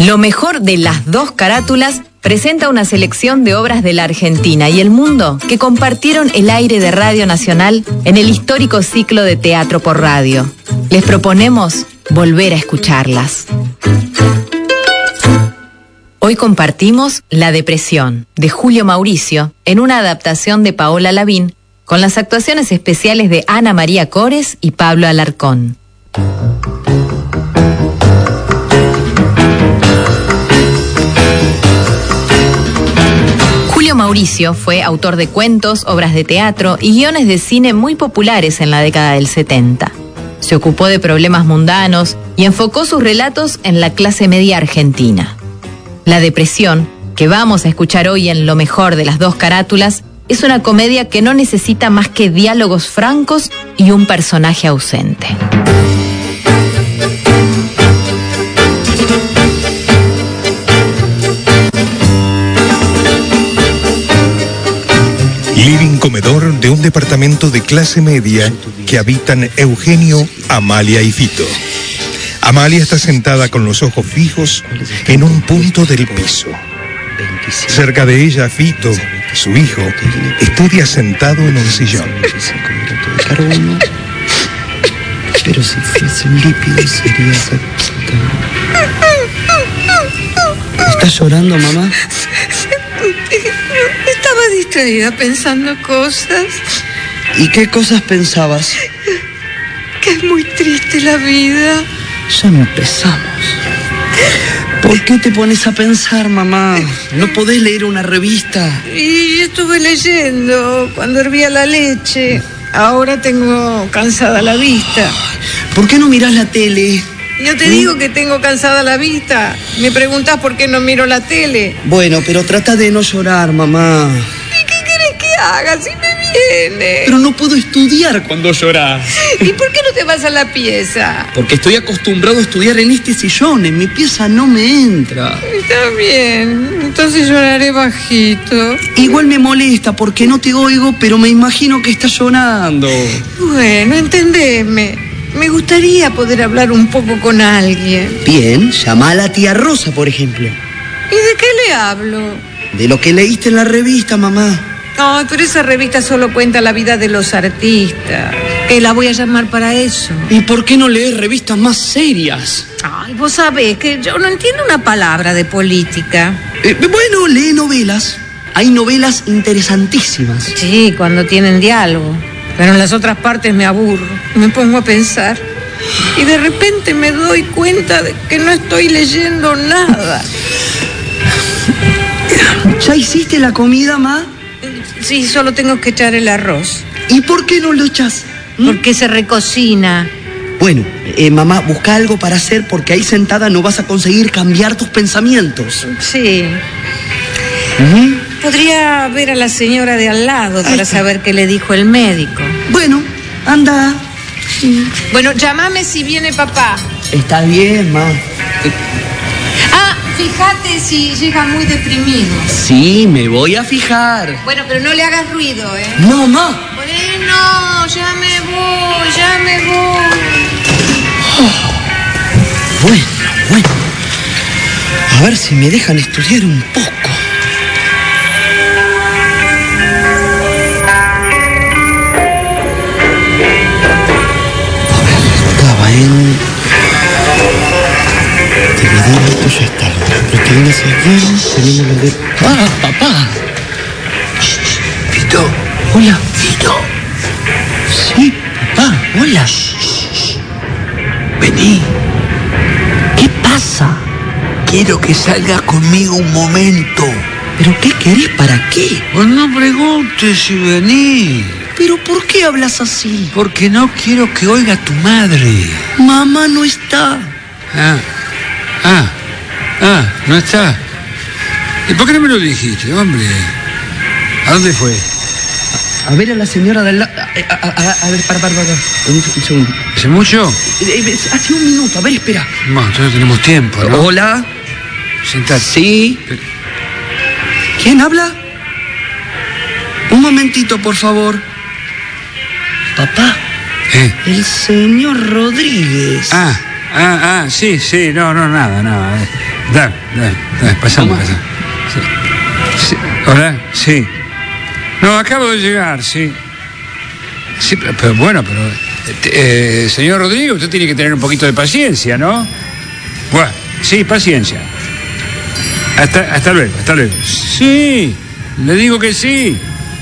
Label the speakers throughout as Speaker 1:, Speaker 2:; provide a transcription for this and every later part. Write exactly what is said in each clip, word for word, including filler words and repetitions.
Speaker 1: Lo mejor de las dos carátulas presenta una selección de obras de la Argentina y el mundo que compartieron el aire de Radio Nacional en el histórico ciclo de Teatro por Radio. Les proponemos volver a escucharlas. Hoy compartimos La Depresión, de Julio Mauricio, en una adaptación de Paola Lavín, con las actuaciones especiales de Ana María Cores y Pablo Alarcón. Julio Mauricio fue autor de cuentos, obras de teatro y guiones de cine muy populares en la década del setenta. Se ocupó de problemas mundanos y enfocó sus relatos en la clase media argentina. La Depresión, que vamos a escuchar hoy en Lo mejor de las dos carátulas, es una comedia que no necesita más que diálogos francos y un personaje ausente.
Speaker 2: Living comedor de un departamento de clase media que habitan Eugenio, Amalia y Fito. Amalia está sentada con los ojos fijos en un punto del piso. Cerca de ella, Fito, su hijo, estudia sentado en un sillón.
Speaker 3: Pero si fuese un lípido sería... ¿Estás llorando, mamá?
Speaker 4: Estaba distraída pensando cosas.
Speaker 3: ¿Y qué cosas pensabas?
Speaker 4: Que es muy triste la vida.
Speaker 3: Ya empezamos. ¿Por qué te pones a pensar, mamá? ¿No podés leer una revista?
Speaker 4: Y estuve leyendo cuando hervía la leche. Ahora tengo cansada la vista.
Speaker 3: ¿Por qué no mirás la tele?
Speaker 4: Yo te ¿Mm? digo que tengo cansada la vista. Me preguntás por qué no miro la tele.
Speaker 3: Bueno, pero trata de no llorar, mamá.
Speaker 4: ¿Y qué querés que haga si me viene?
Speaker 3: Pero no puedo estudiar cuando llorás.
Speaker 4: ¿Y por qué no te vas a la pieza?
Speaker 3: Porque estoy acostumbrado a estudiar en este sillón. En mi pieza no me entra.
Speaker 4: Está bien. Entonces lloraré bajito.
Speaker 3: Igual me molesta porque no te oigo, pero me imagino que estás llorando.
Speaker 4: Bueno, entendeme. Me gustaría poder hablar un poco con alguien.
Speaker 3: Bien, llama a la tía Rosa, por ejemplo.
Speaker 4: ¿Y de qué le hablo?
Speaker 3: De lo que leíste en la revista, mamá.
Speaker 4: Ay, pero esa revista solo cuenta la vida de los artistas. ¿Qué la voy a llamar para eso?
Speaker 3: ¿Y por qué no lees revistas más serias?
Speaker 4: Ay, vos sabés que yo no entiendo una palabra de política.
Speaker 3: Eh, bueno, lee novelas. Hay novelas interesantísimas.
Speaker 4: Sí, cuando tienen diálogo. Pero en las otras partes me aburro, me pongo a pensar. Y de repente me doy cuenta de que no estoy leyendo nada.
Speaker 3: ¿Ya hiciste la comida, ma?
Speaker 4: Sí, solo tengo que echar el arroz.
Speaker 3: ¿Y por qué no lo echas?
Speaker 4: ¿Mm? Porque se recocina.
Speaker 3: Bueno, eh, mamá, busca algo para hacer porque ahí sentada no vas a conseguir cambiar tus pensamientos.
Speaker 4: Sí.
Speaker 3: Uh-huh.
Speaker 4: Podría ver a la señora de al lado para Ay, saber qué le dijo el médico.
Speaker 3: Bueno, anda.
Speaker 4: Sí. Bueno, llámame si viene papá.
Speaker 3: Está bien, ma.
Speaker 4: Ah, fíjate si llega muy deprimido.
Speaker 3: Sí, me voy a fijar.
Speaker 4: Bueno, pero no le hagas ruido, ¿eh?
Speaker 3: No, ma.
Speaker 4: Bueno, ya me voy, ya me voy.
Speaker 3: Oh. Bueno, bueno. A ver si me dejan estudiar un poco. En... dividir esto ya está. Proteínas y tenemos lo de... ¡Ah, papá!
Speaker 5: Fito.
Speaker 3: Hola.
Speaker 5: Fito.
Speaker 3: Sí, papá, hola.
Speaker 5: Vení.
Speaker 3: ¿Qué pasa?
Speaker 5: Quiero que salgas conmigo un momento.
Speaker 3: ¿Pero qué querés? ¿Para qué?
Speaker 5: Pues no preguntes si vení.
Speaker 3: ¿Pero por qué hablas así?
Speaker 5: Porque no quiero que oiga tu madre.
Speaker 3: Mamá no está.
Speaker 5: Ah, ah, ah, no está. ¿Y por qué no me lo dijiste, hombre? ¿A dónde fue?
Speaker 3: A, a ver a la señora del lado. A, a, a, a ver, para, para, para. Un, un segundo.
Speaker 5: ¿Hace mucho?
Speaker 3: Eh, hace un minuto, a ver, espera.
Speaker 5: Bueno, entonces tenemos tiempo, ¿no?
Speaker 3: Hola.
Speaker 5: Sentate.
Speaker 3: Sí. ¿Quién habla? Un momentito, por favor. Papá,
Speaker 5: ¿Eh?
Speaker 3: el señor Rodríguez.
Speaker 5: Ah, Ah, ah, sí, sí, no, no, nada, nada. Da, da, da, pasamos, pasamos. Sí. Sí. Hola, sí. No, acabo de llegar, sí. Sí, pero, pero bueno, pero... Eh, señor Rodríguez, usted tiene que tener un poquito de paciencia, ¿no? Bueno, sí, paciencia. Hasta, hasta luego, hasta luego. Sí, le digo que sí.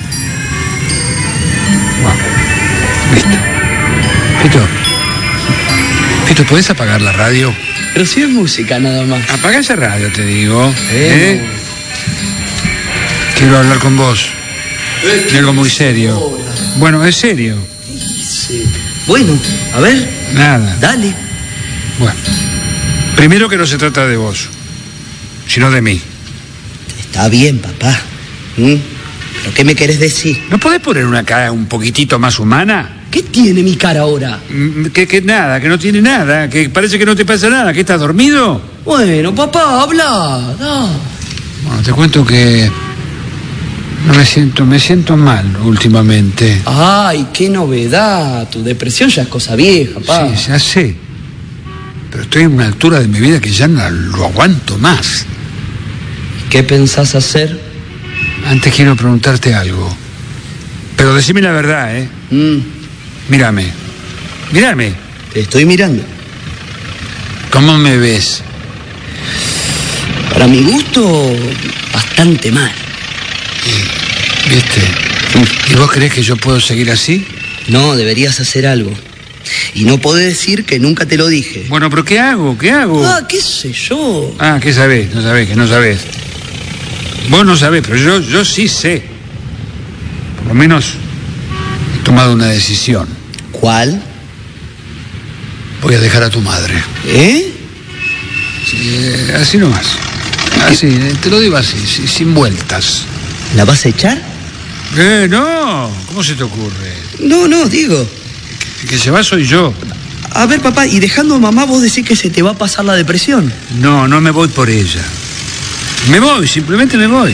Speaker 5: Wow. Listo. Pito, Pito, ¿puedes apagar la radio?
Speaker 3: Pero si es música nada más.
Speaker 5: Apaga esa radio, te digo.
Speaker 3: Eh,
Speaker 5: ¿Eh? Quiero hablar con vos. De algo muy serio. Bueno, es serio.
Speaker 3: Sí. Bueno, a ver.
Speaker 5: Nada.
Speaker 3: Dale.
Speaker 5: Bueno. Primero que no se trata de vos, sino de mí.
Speaker 3: Está bien, papá. ¿Mm? ¿Pero qué me querés decir?
Speaker 5: ¿No podés poner una cara un poquitito más humana?
Speaker 3: ¿Qué tiene mi cara ahora?
Speaker 5: Que, que nada, que no tiene nada, que parece que no te pasa nada, que estás dormido.
Speaker 3: Bueno, papá, habla. No.
Speaker 5: Bueno, te cuento que no me siento, me siento mal últimamente.
Speaker 3: Ay, qué novedad. Tu depresión ya es cosa vieja, papá.
Speaker 5: Sí, ya sé. Pero estoy en una altura de mi vida que ya no lo aguanto más.
Speaker 3: ¿Qué pensás hacer?
Speaker 5: Antes quiero preguntarte algo. Pero decime la verdad, ¿eh?
Speaker 3: Mm.
Speaker 5: Mírame. Mírame.
Speaker 3: Te estoy mirando.
Speaker 5: ¿Cómo me ves?
Speaker 3: Para mi gusto, bastante mal.
Speaker 5: ¿Viste? ¿Y vos creés que yo puedo seguir así?
Speaker 3: No, deberías hacer algo. Y no podés decir que nunca te lo dije.
Speaker 5: Bueno, pero ¿qué hago? ¿Qué hago?
Speaker 3: Ah, qué sé yo.
Speaker 5: Ah, ¿qué sabés? No sabés, que no sabés. Vos no sabés, pero yo, yo sí sé. Por lo menos he tomado una decisión.
Speaker 3: ¿Cuál?
Speaker 5: Voy a dejar a tu madre.
Speaker 3: ¿Eh?
Speaker 5: Sí, eh, así nomás. Así, eh, te lo digo así, sí, sin vueltas.
Speaker 3: ¿La vas a echar?
Speaker 5: Eh, no, ¿cómo se te ocurre?
Speaker 3: No, no, digo.
Speaker 5: El que se va soy yo.
Speaker 3: A ver, papá, y dejando a mamá vos decís que se te va a pasar la depresión.
Speaker 5: No, no me voy por ella. Me voy, simplemente me voy.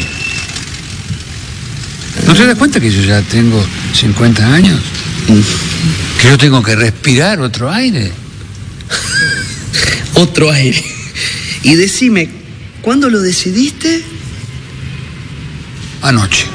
Speaker 5: ¿No te das cuenta que yo ya tengo cincuenta años? Que yo tengo que respirar otro aire.
Speaker 3: Otro aire. Y decime, ¿cuándo lo decidiste?
Speaker 5: Anoche.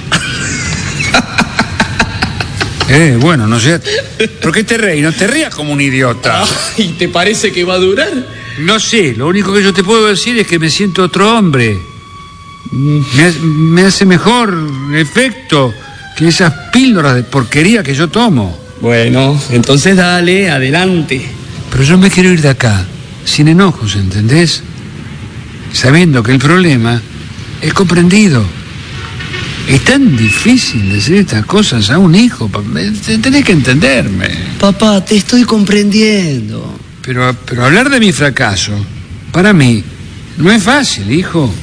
Speaker 5: Eh, bueno, no sé. ¿Por qué te reís? No te rías como un idiota.
Speaker 3: ¿Y te parece que va a durar?
Speaker 5: No sé, lo único que yo te puedo decir es que me siento otro hombre. Me hace, me hace mejor efecto que esas píldoras de porquería que yo tomo.
Speaker 3: Bueno, entonces dale, adelante.
Speaker 5: Pero yo me quiero ir de acá, sin enojos, ¿entendés? Sabiendo que el problema es comprendido. Es tan difícil decir estas cosas a un hijo. Tenés que entenderme.
Speaker 3: Papá, te estoy comprendiendo.
Speaker 5: Pero, pero hablar de mi fracaso, para mí, no es fácil, hijo.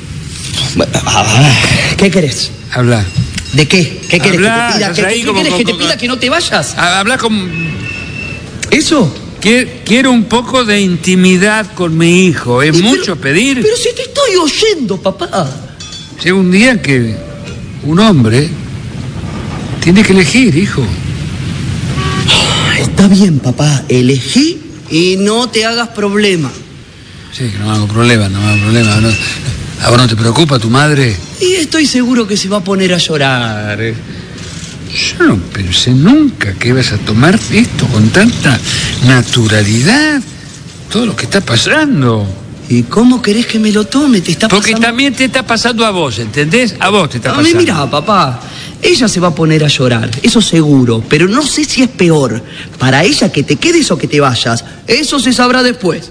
Speaker 3: ¿Qué querés?
Speaker 5: Habla.
Speaker 3: ¿De qué? ¿Qué querés
Speaker 5: Habla,
Speaker 3: que te pida? ¿Qué, qué, qué
Speaker 5: como,
Speaker 3: querés
Speaker 5: como,
Speaker 3: que te
Speaker 5: como,
Speaker 3: pida que no te vayas?
Speaker 5: Habla con...
Speaker 3: ¿Eso?
Speaker 5: Quiero un poco de intimidad con mi hijo. ¿Es
Speaker 3: pero,
Speaker 5: mucho pedir?
Speaker 3: Pero si te estoy oyendo, papá.
Speaker 5: Llega un día que un hombre tiene que elegir, hijo.
Speaker 3: Está bien, papá. Elegí y no te hagas problema.
Speaker 5: Sí, que no hago problema, no hago problema. No, ¿a vos no te preocupa tu madre?
Speaker 3: Y estoy seguro que se va a poner a llorar.
Speaker 5: Yo no pensé nunca que ibas a tomar esto con tanta naturalidad. Todo lo que está pasando.
Speaker 3: ¿Y cómo querés que me lo tome? Te está
Speaker 5: Porque
Speaker 3: pasando...
Speaker 5: también te está pasando a vos, ¿entendés? A vos te está
Speaker 3: A mí,
Speaker 5: pasando.
Speaker 3: mira, papá, ella se va a poner a llorar, eso seguro, pero no sé si es peor para ella que te quedes o que te vayas. Eso se sabrá después.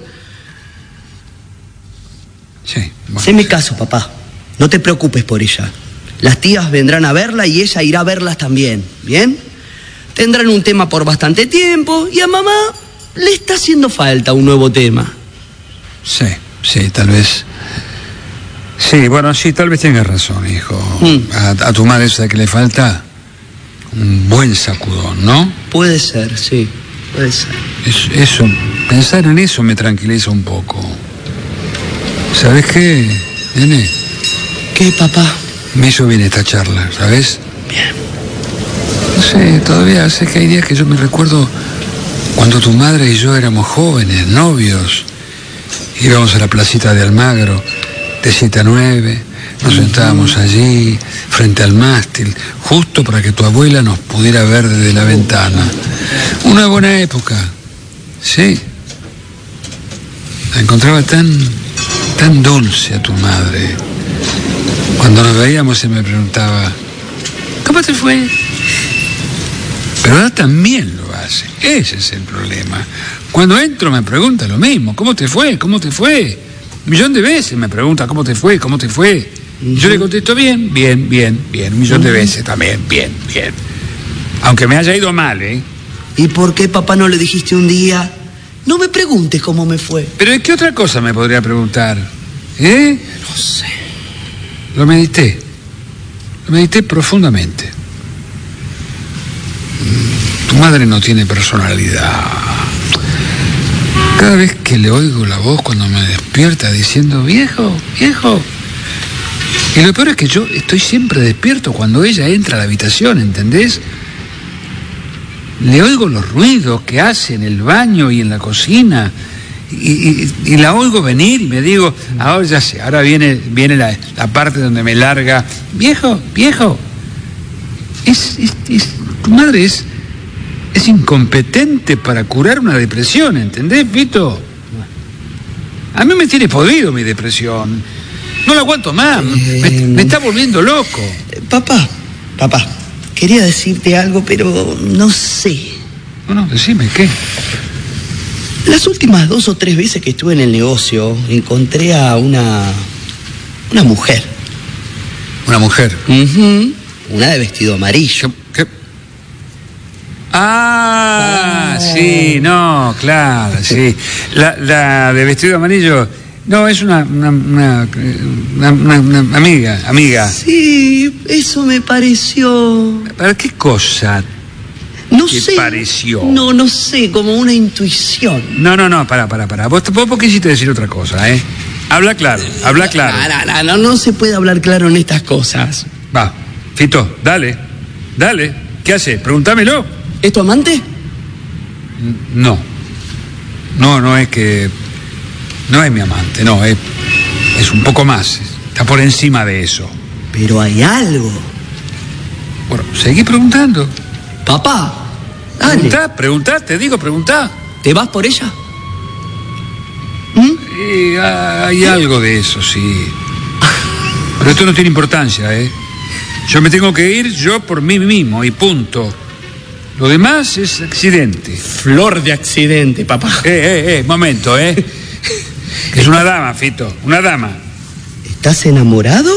Speaker 5: Sí, bueno.
Speaker 3: Haceme caso, papá. No te preocupes por ella. Las tías vendrán a verla y ella irá a verlas también, ¿bien? Tendrán un tema por bastante tiempo y a mamá le está haciendo falta un nuevo tema.
Speaker 5: Sí, sí, tal vez. Sí, bueno, sí, tal vez tengas razón, hijo.
Speaker 3: Mm.
Speaker 5: A, a tu madre esa que le falta un buen sacudón, ¿no?
Speaker 3: Puede ser, sí, puede ser.
Speaker 5: Es- eso, pensar en eso me tranquiliza un poco. ¿Sabes qué, nene?
Speaker 3: ¿Qué, papá?
Speaker 5: Me hizo bien esta charla, ¿sabes?
Speaker 3: Bien.
Speaker 5: No sé, todavía sé que hay días que yo me recuerdo cuando tu madre y yo éramos jóvenes, novios. íbamos a la placita de Almagro de siete a nueve, nos sentábamos allí frente al mástil, justo para que tu abuela nos pudiera ver desde la ventana. Una buena época, sí. La encontraba tan, tan dulce a tu madre. Cuando nos veíamos se me preguntaba, ¿cómo te fue? Pero ella también lo hace, ese es el problema. Cuando entro me pregunta lo mismo, ¿cómo te fue? ¿Cómo te fue? Un millón de veces me pregunta, ¿cómo te fue? ¿Cómo te fue? Y yo le contesto, bien, bien, bien, bien, un millón de veces también, bien, bien. Aunque me haya ido mal, ¿eh?
Speaker 3: ¿Y por qué, papá, no le dijiste un día? No me preguntes cómo me fue.
Speaker 5: ¿Pero de qué otra cosa me podría preguntar? ¿Eh?
Speaker 3: No sé.
Speaker 5: Lo medité. Lo medité profundamente. Tu madre no tiene personalidad. Cada vez que le oigo la voz cuando me despierta diciendo, viejo, viejo. Y lo peor es que yo estoy siempre despierto cuando ella entra a la habitación, ¿entendés? Le oigo los ruidos que hace en el baño y en la cocina. Y, y, y la oigo venir y me digo, ahora ya sé, ahora viene, viene la, la parte donde me larga, viejo, viejo. Es, es, es, tu madre es, es incompetente para curar una depresión, ¿entendés, Pito? A mí me tiene podrido mi depresión. No la aguanto más, eh, me, me está volviendo loco.
Speaker 3: Papá, papá, quería decirte algo, pero no sé.
Speaker 5: Bueno, decime, ¿qué?
Speaker 3: Las últimas dos o tres veces que estuve en el negocio, encontré a una... una mujer.
Speaker 5: ¿Una mujer?
Speaker 3: Uh-huh. Una de vestido amarillo.
Speaker 5: ¿Qué? ¿Qué? Ah, oh. Sí, no, claro, sí. La, la de vestido amarillo, no, es una una, una, una, una, una amiga, amiga.
Speaker 3: Sí, eso me pareció.
Speaker 5: ¿Para qué cosa?
Speaker 3: No
Speaker 5: ¿Qué
Speaker 3: sé.
Speaker 5: pareció?
Speaker 3: No, no sé, como una intuición.
Speaker 5: No, no, no, pará, pará, pará. Vos, vos, vos quisiste decir otra cosa, ¿eh? Habla claro, habla claro.
Speaker 3: No, no, no, no, no se puede hablar claro en estas cosas.
Speaker 5: Va, Fito, dale, dale. ¿Qué hace? Pregúntamelo.
Speaker 3: ¿Es tu amante?
Speaker 5: No. No, no es que... No es mi amante, no, es, es un poco más. Está por encima de eso.
Speaker 3: Pero hay algo.
Speaker 5: Bueno, seguí preguntando.
Speaker 3: Papá, dale.
Speaker 5: Preguntá, preguntá, te digo, preguntá.
Speaker 3: ¿Te vas por ella?
Speaker 5: ¿Mm? Eh, hay algo de eso, sí. Pero esto no tiene importancia, ¿eh? Yo me tengo que ir yo por mí mismo y punto. Lo demás es accidente.
Speaker 3: Flor de accidente, papá.
Speaker 5: Eh, eh, eh, momento, ¿eh? Que es una dama, Fito, una dama.
Speaker 3: ¿Estás enamorado?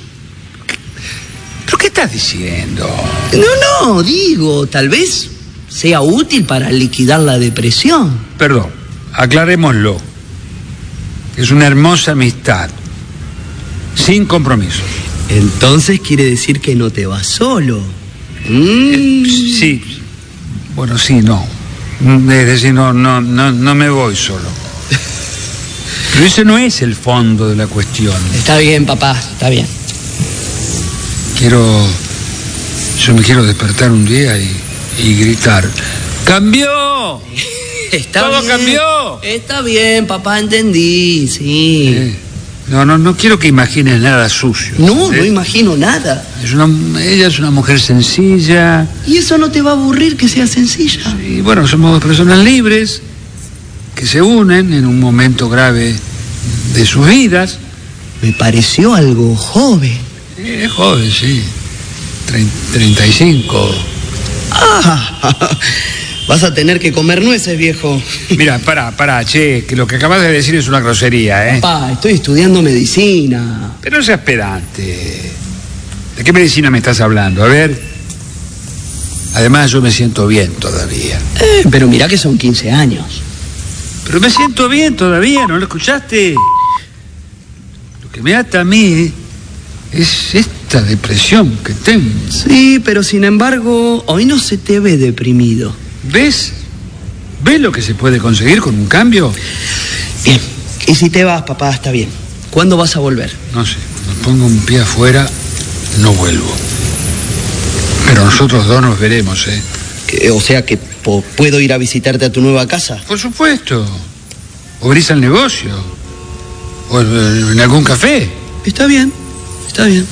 Speaker 5: ¿Pero qué estás diciendo?
Speaker 3: No, no, digo, tal vez sea útil para liquidar la depresión.
Speaker 5: Perdón, aclarémoslo. Es una hermosa amistad, sin compromisos.
Speaker 3: Entonces quiere decir que no te vas solo. Mm.
Speaker 5: Eh, sí, bueno, sí, no. Es decir, no, no, no, no me voy solo. Pero ese no es el fondo de la cuestión.
Speaker 3: Está bien, papá, está bien.
Speaker 5: Quiero... Yo me quiero despertar un día y, y gritar, ¡cambió!
Speaker 3: Está
Speaker 5: ¡Todo
Speaker 3: bien,
Speaker 5: cambió!
Speaker 3: Está bien, papá, entendí, sí.
Speaker 5: Eh, no, no, no quiero que imagines nada sucio.
Speaker 3: No,
Speaker 5: ¿eh?
Speaker 3: no imagino nada.
Speaker 5: Es una, ella es una mujer sencilla.
Speaker 3: ¿Y eso no te va a aburrir que sea sencilla?
Speaker 5: Y bueno, somos dos personas libres que se unen en un momento grave de sus vidas.
Speaker 3: Me pareció algo joven.
Speaker 5: Es joven, sí. treinta y cinco.
Speaker 3: Ah, vas a tener que comer nueces, viejo.
Speaker 5: Mira, pará, pará, che, que lo que acabas de decir es una grosería, ¿eh?
Speaker 3: Papá, estoy estudiando medicina.
Speaker 5: Pero no seas pedante. ¿De qué medicina me estás hablando? A ver. Además, yo me siento bien todavía.
Speaker 3: Eh, pero mirá que son quince años.
Speaker 5: Pero me siento bien todavía, ¿no lo escuchaste? Lo que me ata a mí es esta depresión que tengo.
Speaker 3: Sí, pero sin embargo, hoy no se te ve deprimido.
Speaker 5: ¿Ves? ¿Ves lo que se puede conseguir con un cambio?
Speaker 3: Bien. Y si te vas, papá, está bien. ¿Cuándo vas a volver?
Speaker 5: No sé, cuando pongo un pie afuera, no vuelvo. Pero nosotros dos nos veremos, ¿eh?
Speaker 3: Que, o sea que po- puedo ir a visitarte a tu nueva casa.
Speaker 5: Por supuesto. ¿O venís al negocio? pues, en algún café.
Speaker 3: Está bien, está bien.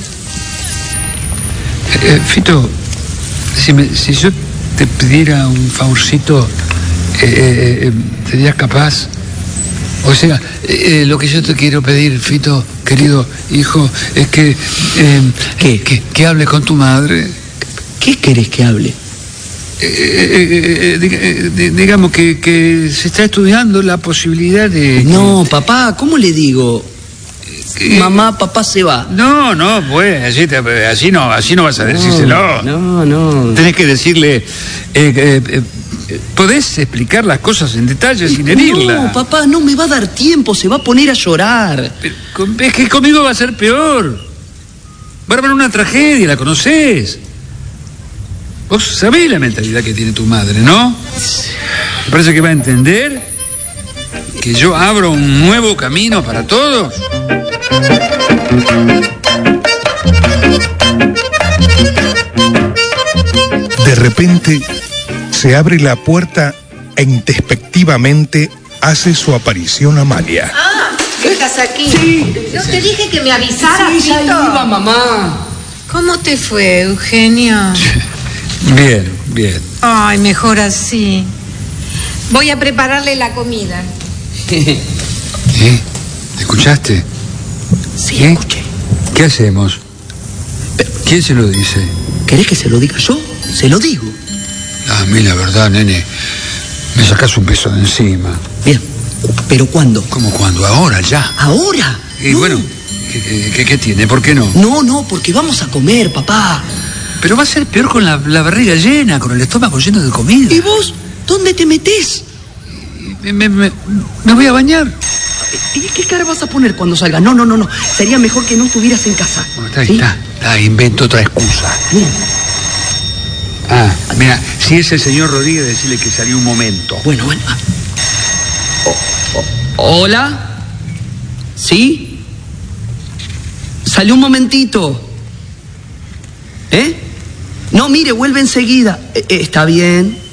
Speaker 5: Eh, Fito, si, me, si yo te pidiera un favorcito, eh, eh, ¿serías capaz? O sea, eh, lo que yo te quiero pedir, Fito, querido hijo, es que, eh,
Speaker 3: ¿Qué?
Speaker 5: que que hable con tu madre.
Speaker 3: ¿Qué querés que hable?
Speaker 5: Eh, eh, eh, eh, digamos que, que se está estudiando la posibilidad de...
Speaker 3: No, papá, ¿cómo le digo?
Speaker 5: que-
Speaker 3: Mamá, papá se va.
Speaker 5: No, no, pues, así, te- así no, así no vas a decírselo.
Speaker 3: No, no.
Speaker 5: Tenés que decirle, eh, eh, eh, podés explicar las cosas en detalle sin herirla.
Speaker 3: No, papá, no me va a dar tiempo, se va a poner a llorar.
Speaker 5: Pero con- es que conmigo va a ser peor. Va a haber una tragedia, ¿la conocés? Vos sabés la mentalidad que tiene tu madre, ¿no? Me parece que va a entender que yo abro un nuevo camino para todos.
Speaker 2: De repente, se abre la puerta e introspectivamente hace su aparición Amalia.
Speaker 4: Ah, ¿estás aquí?
Speaker 3: Sí.
Speaker 4: ¿No te dije que me avisaras,
Speaker 3: Sí, ya
Speaker 4: Fito?
Speaker 3: iba, mamá.
Speaker 4: ¿Cómo te fue, Eugenio?
Speaker 5: Bien, bien.
Speaker 4: Ay, mejor así. Voy a prepararle la comida.
Speaker 5: ¿Sí? ¿Escuchaste?
Speaker 3: Sí,
Speaker 5: ¿Qué?
Speaker 3: escuché.
Speaker 5: ¿Qué hacemos? ¿Quién se lo dice?
Speaker 3: ¿Querés que se lo diga yo? Se lo digo.
Speaker 5: A mí la verdad, nene, me sacás un peso de encima.
Speaker 3: Bien, pero ¿cuándo?
Speaker 5: ¿Cómo cuándo? Ahora, ya.
Speaker 3: ¿Ahora?
Speaker 5: Y
Speaker 3: No.
Speaker 5: bueno, ¿qué, qué- qué tiene? ¿Por qué no?
Speaker 3: No, no, porque vamos a comer, papá.
Speaker 5: Pero va a ser peor con la, la barriga llena, con el estómago lleno de comida.
Speaker 3: ¿Y vos? ¿Dónde te metés?
Speaker 5: Me, me- me- me voy a bañar.
Speaker 3: ¿Y qué cara vas a poner cuando salgas? No, no, no, no. Sería mejor que no estuvieras en casa.
Speaker 5: Bueno, está,
Speaker 3: ¿Sí?
Speaker 5: está, está, invento otra excusa.
Speaker 3: Bien.
Speaker 5: Ah, mira, si es el señor Rodríguez, decirle que salió un momento.
Speaker 3: Bueno, bueno. ah. O- o- ¿Hola? ¿Sí? Salió un momentito. ¿Eh? No, mire, vuelve enseguida. Eh, eh, está bien.